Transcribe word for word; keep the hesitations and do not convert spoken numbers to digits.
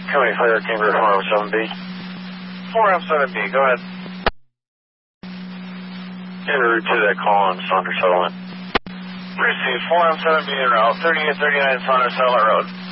County Fire Cambridge four M seven B. four M seven B, go ahead. En route to that call on Saunders Settlement. Received, four M seven B en route, thirty-eight thirty-nine Saunders Settlement Road.